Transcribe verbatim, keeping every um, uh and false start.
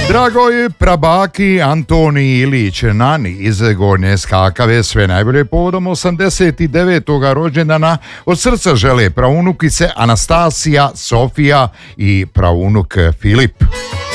Dragoj prabaki Antoni Ilić Nani iz Gornje Skakave sve najbolje povodom osamdeset devetog rođendana od srca žele praunukice Anastasija, Sofija i praunuk Filip.